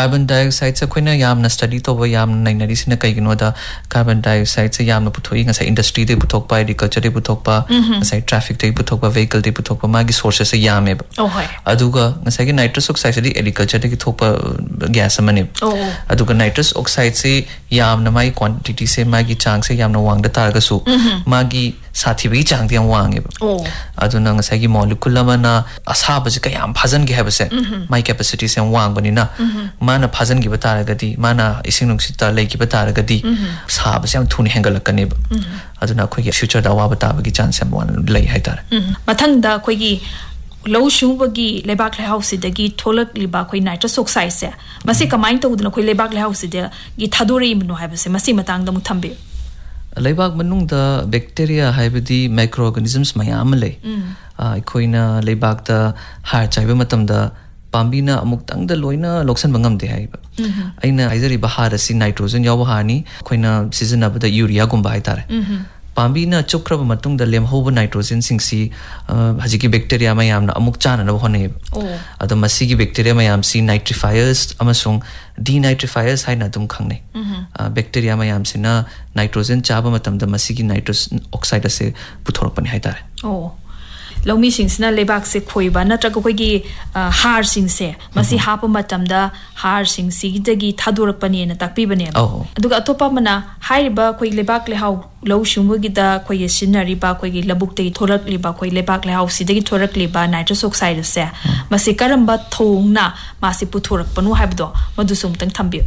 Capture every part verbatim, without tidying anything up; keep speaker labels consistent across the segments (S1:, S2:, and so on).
S1: carbon dioxide se khoina yamna study to ba yam nainari sina kaigino da carbon dioxide se yamna puthoi nga sai industry de puthok pa agriculture de puthok pa sai traffic de puthok pa vehicle de puthok pa magi sources se yame ba
S2: oh hoy
S1: aduga nga sai gi nitrous oxide de agriculture de thok pa gas amani
S2: oh
S1: aduga nitrous oxide se yamna mai quantity se magi chang se yamna wang da tar ga su magi sathi bi chang de wang ba
S2: oh
S1: aduna nga sai gi molecule amana asaba se kayam phajan gi haba se my capacity se wang bani na mana phajan gi batara gadi mana ising nungsi ta lei gi batara gadi sab se am thuni hengal kane ba aduna khoi gi future da wa bata ba gi chance am wan lei hai tar
S2: mathang da khoi gi low shung ba gi lebak le house da gi tholak li ba khoi nitrous oxide se masi kamai to uduna khoi lebak le house da gi thadori mno hai ba se masi matang da mu thambe
S1: leibak manung da bacteria haibadi microorganisms mayam lei aikoina leibak da har chaiba matam da pambina amuk tang da loina loksan bangam de haiba aina aizari bahar asi nitrogen yaw bahani khoina season abada urea gum bai tare pambina chokraba matung da lem hoba nitrogen singsi hajiki bacteria mayamna amuk chana na hone oh ado masigi bacteria mayam si nitrifiers amasung denitrifiers haina dum khangne bacteria mayam sina nitrogen chaba matam da masigi nitrous oxide ase puthorapani hai tare
S2: oh lomi singsna lebak se khoiba na trak koi gi har sing se masi hapa matam da har sing si dagi thadurak pani na takpi bane aduga atopa mana haiba koi lebak le hau low shumbu gi da koi sinari ba koi gi labuk te thorak li ba koi lebak le hau si dagi thorak li ba nitrous oxide se masi karamba thong na masi puthorak panu haibdo madu sum tang thambi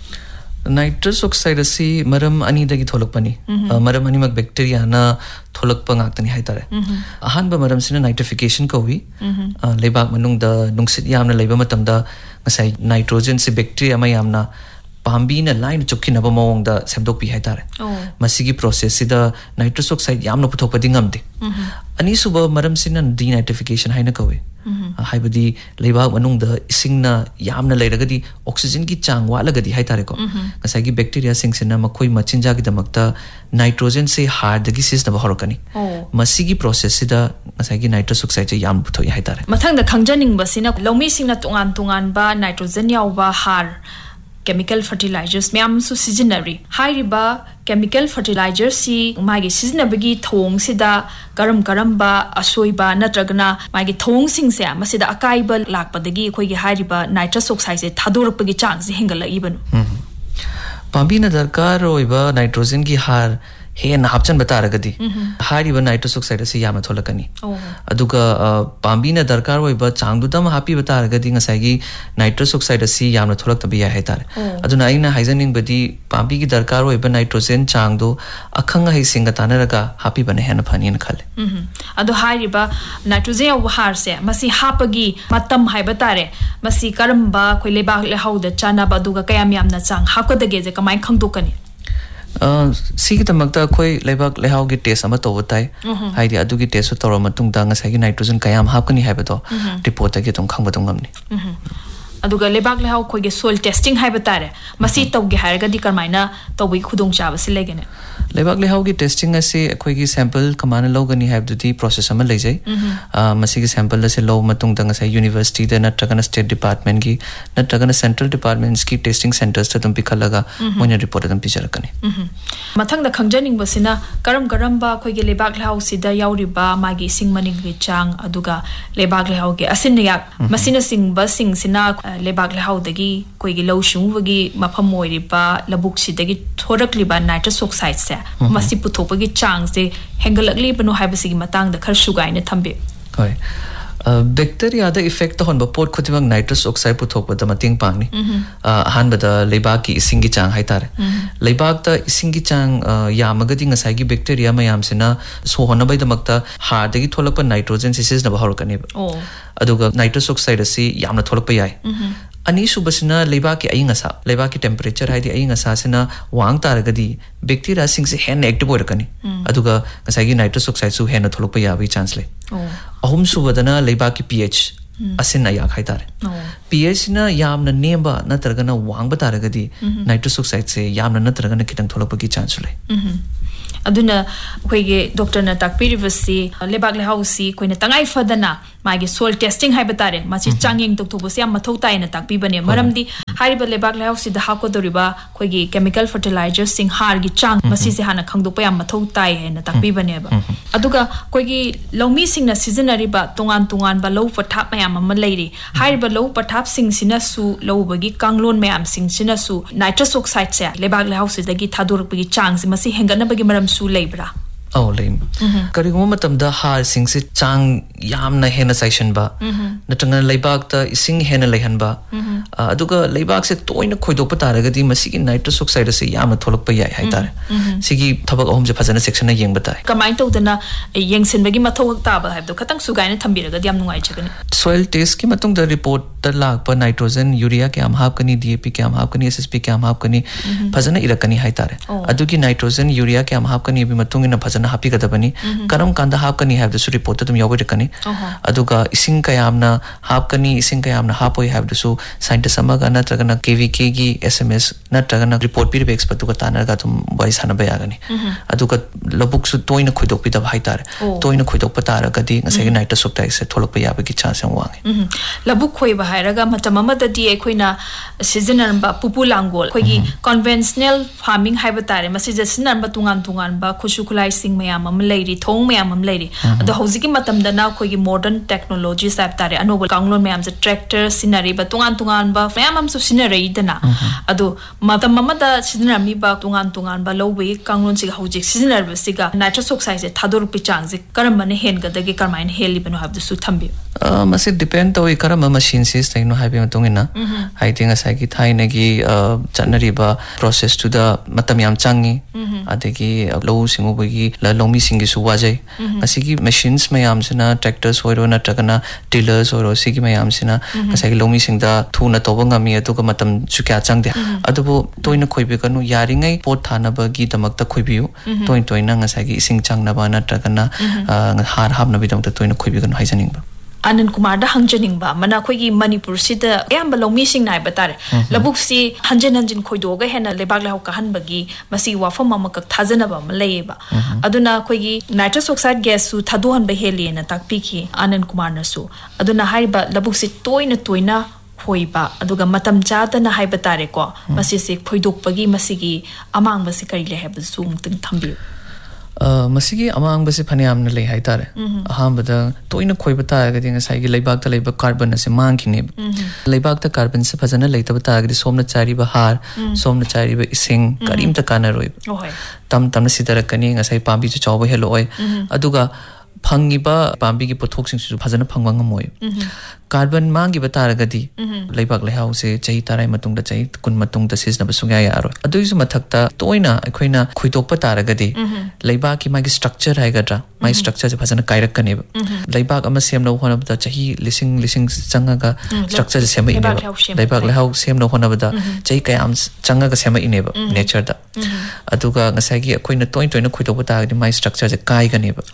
S1: nitrous oxide asi maram ani dagi tholak pani maram ani mak bacteria na tholak pa ngak tani hai tare ahan ba maram sina nitrification ko wi lebak manung da nungsit yamna leiba matam da ngasai nitrogen se bacteria ma yamna pambi na line chukhi na ba mawong da semdok pi hai tare masigi process sida nitrous oxide yamna puthok pa dingam de ani suba maram sina denitrification haina ko wi haibadi leibak manung da ising na yamna leiragadi oxygen ki chang wa lagadi hai tare ko ngasai gi bacteria sing sina makhoi machinja gi damakta nitrogen se hard dagi sis na bahorokani masigi process sida ngasai gi nitrous oxide je yam puthoi hai tare
S2: mathang da khangjaning basina lomi sing na tungan tungan ba nitrogen yaw ba har chemical fertilizers myam su seasonary hairiba chemical fertilizers si magi seasonabagi thong sida karam karam ba asoiba natragna magi thong sing se masida akaiba lakpadagi khoi gi hairiba nitrous oxide se thadorakpagi chance hengala ibanu
S1: pambina darkar oiba nitrogen gi har he na hapchan bata ragadi hariba nitrous oxide se yama tholakani aduga pambina darkar oiba changdu dam happy bata ragadi ngasai gi nitrous oxide se yamna tholak tabi ya hetar aduna aina haizening badi pambi gi darkar oiba nitrogen changdu akhanga hai singa tanaraga happy bane hena phani na khale
S2: adu hariba nitrogen of har se masi hapagi matam haiba tare masi karamba khoi leba le hauda chana ba duga kayam yamna chang hapkadage je kamai khangdokani
S1: ꯁꯤꯒꯤ ꯗꯃꯛꯇ ꯑꯩꯈꯣꯏ ꯂꯩꯕꯥꯛ ꯂꯩꯍꯥꯎꯒꯤ test ꯑꯃ ꯇꯧꯕ ꯇꯥꯏ ꯍꯥꯏꯗꯤ ꯑꯗꯨꯒꯤ ꯇꯦꯁꯇꯨ ꯇꯧꯔꯕ ꯃꯇꯨꯡꯗ ꯉꯁꯥꯏꯒꯤ ꯅꯥꯏꯇ꯭ꯔꯣꯖꯦꯟ ꯀꯌꯥꯝ ꯍꯥꯞꯀꯅꯤ ꯍꯥꯏꯕꯗꯣ ꯔꯤꯄꯣꯔꯠꯇꯒꯤ ꯑꯗꯨꯝ ꯈꯪꯕꯗꯣ ꯉꯝꯅꯤ
S2: aduga lebak lehau khoige soil testing haiba tare masi tawge haragadi karmaina tawbi khudong chaba se legene
S1: lebak lehau gi testing ase khoigi sample kamana logani haibdudi process ama lejai masi gi sample la se lo matung dang sai university da natragana state department gi natragana central departments ki testing centers ta dum pikhalaga moina report dum pijarakani
S2: mathang da khangjaning basina karam karam ba khoige lebak lehau sida yauri ba magi singmaning gi chang aduga lebak lehau gi asin yak masina sing ba sing sina lebak lehau dagi koigi low shungwagi mafam moiriba labuk sidagi thorakliba nitrous oxide se masi puthopagi chang se hengalakli banu haibasigi matang da khar sugaina thambe
S1: hoi bacteria da effect hon ba pot khutibang nitrous oxide puthokpa da mating pangni han ba da lebak ki isingi chang haitare lebak da isingi chang yamagadi ngasai gi bacteria mayam sina so hona bai da makta har dagi tholakpa nitrogen sisis na bahorkani oh aduga nitrous oxide asi yamna tholakpa yai ani subasina lebak ki aying asa lebak ki temperature haidi aying asa sina wang taragadi bacteria sing se hen active orakani aduga ngasai gi nitrous oxide su hen tholakpa yabi chance le oh ahum subadana lebak ki pH asin ayak haitare pH na yamna nemba natragana wang ba taragadi nitrous oxide se yamna natragana kitang tholakpa ki chance le
S2: aduna khoige doctor na takpiribasi lebak lehausi koina tangai fadana magi soil testing haibatare masi changing tok thobo siam mathau tai na takpi bane maramdi hariba lebak lehausi da hako doriba khoige chemical fertilizer sing har gi chang masi se hana khangdok pa yam mathau tai he na takpi bane ba aduga khoige lomi sing na seasonary ba tongan tongan ba low pathap mayam am leiri hariba low pathap sing sina su low bagi kanglon mayam sing sina su nitrous oxide se lebak lehausi da gi thadur bagi chang se masi hengana bagi maram su leibra
S1: oh leim karigum matam da har sing se chang yamna hena section ba natanga leibak ta ising hena lehan ba aduga leibak se toina khoidok pa taragadi masigi nitrous oxide se yamna tholok pa yai haitar sigi thabak ahum je phajana section na yeng batai
S2: kamai to dana yengsin bagi mathau ta ba habdo khatang su gaina thambiraga yam nungai chagani
S1: soil test ki matung da report ta lag pa nitrogen urea ke am hap kani dap ke am hap kani ssp ke am hap kani phajana irakani haitar adugi nitrogen urea ke am hap kani bi matung ina phajana happy kadabani karam kanda hapkani have the report tum yogoi kani aduga ising kayamna hapkani ising kayamna hapoi have the so scientist amaga na tragana kvk gi sms na tragana report pi expert to ka ga tum voice hana ba yagani aduga lobuk su toina khoidok pi da bhaitar toina khoidok pa tar ga di ngasai nitrous oxide se tholok pa yaba gi chance am wangi
S2: labuk khoi ba hairaga matam amada di ekoina seasonal ba pupu langol khoi gi conventional farming haibatare masi seasonal ba tungan tungan ba khushu khulai sing mayam am leiri thong mayam am leiri ado hojiki matam da na khoi gi modern technology sap tare anobal kanglon mayam se tractor scenery ba tungan tungan ba mayam am su scenery dana ado matam amada seasonal mi ba tungan tungan ba lowe kanglon si hojik seasonal ba siga nitrous oxide se thador pi chang je karam ne hen ga dagi karmain heli bano have su thambi
S1: masi depend to karam machine sis tai no have matung ina I think asai gi thai na gi chanari ba process to the matam yam changi adegi low singo bagi la lomi singi su wajai asigi machines mayam sina tractors oiro na tragana tillers oiro sigi mayam sina asai lomi singda thuna tobanga mi atu ka matam su kya changde adubu toina khoibe kanu yaringai pot thana ba gi damak ta khoibiu toin toina ngasai gi sing changna ba na tragana har hab na bidam ta toina khoibe kanu haijaning ba
S2: Anand Kumar da hangjaning ba mana khoigi Manipur sida yamba lomi sing nai batare labuk si hanjen hanjen khoidoga hena lebak lahu ka han bagi masi wafam ma kak thajana ba malai ba aduna khoigi nitrous oxide gas su thadohan ba heli na takpi ki Anand Kumar na su aduna haiba labuk si toina toina khoiba aduga matam chata na haiba tare ko masi se khoidok bagi masigi amang basi kari le heba su mtung thambi
S1: masigi amang basi phaniam na lei haitare aham bada toina khoiba ta ga dinga sai gi leibak ta leiba carbon ase mang ki ne leibak ta carbon se phajana leita ta ga somna chari ba har somna chari ba ising karim ta kana roi tam tam na sidara kani ngasai pambi chu chawba helo oi aduga phangiba pambi gi pothok sing su phajana phangwang amoi carbon mangi ba taragadi leibak lehau se chai tarai matung da chai kun matung da sis na basungya yaro adu isu mathakta toina akoina khuidok pa taragadi leibak ki magi structure hai gadra mai structure se phajana kairak kane leibak ama sem no hona ba chahi lising lising changa ga structure se sema ine leibak lehau sem no hona ba chai kayam changa ga sema ine ba nature da aduga ngasai gi akoina toin toina khuidok pa taragadi mai structure se kai ga ne ba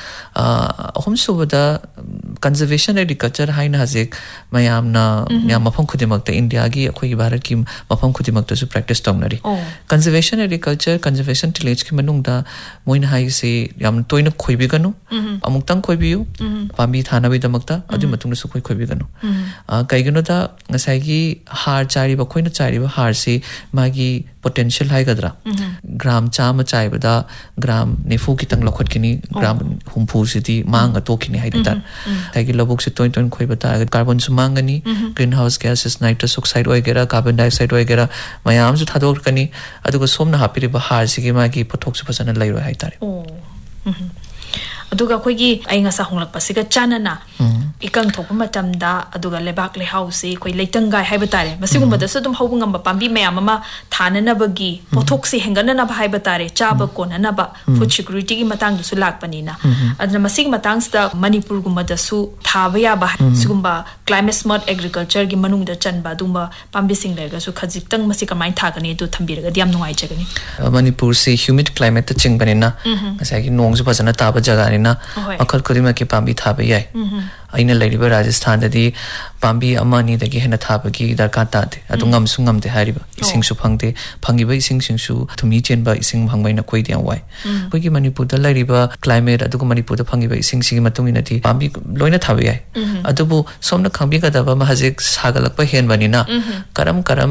S1: ahom subada conservation agriculture haina hazik mayamna yam mafam khudimak ta India gi akhoi Bharat ki mafam khudimak ta su practice tomnari conservation agriculture conservation tillage ki manung da moin hai se yam toina khoibi ganu amuk tang khoibiu pambi thana bi damak ta adu matung su khoi khoibi ganu kai ganu da ngasai gi har chari ba khoina chari ba har se magi potential hai gadra gram chama chai bada gram nefu ki tang lokhot kini gram humpu sidi mang atokini hai ta tai gi lobuk se toin toin khoi bata carbon su mangani greenhouse gases nitrous oxide oigera carbon dioxide oigera mayam su thadok kani aduga somna hapiri ba har sigi ma gi pothok su phasana lairo hai tare
S2: aduga khoigi ainga sa honglak pasiga chanana ikang thokpa matamda aduga lebak le house khoi leitang gai haiba tare masigum bada sadum hobungam ba pambi mayam ama thanana bagi pothok se hengana na ba haiba tare chaba kona na ba food security gi matang du su lak panina adna masig matang sta Manipur gumba da su thaba ya ba sigumba climate smart agriculture gi manung da chanba dumba pambi sing lega su khajik tang masi kamai thagani du thambiraga diam nungai chagani
S1: Manipur se humid climate ta chingbanina asai gi nong su phasana taba jaga ni na akhal kurima ki pambi thaba yai aina lairiba Rajasthan dadi pambi amani dagi hena thabagi darkar tade adu ngam su ngam de hariba ising su phangde phangi ba ising sing su thumi chen ba ising phangbai na koi diang wai koi gi Manipur da lairiba climate adu Manipur da phangi ba ising sing matung ina di pambi loina thabi ai adu bu somna khangbi ga da ba ma hajik sagalak pa hen bani na karam karam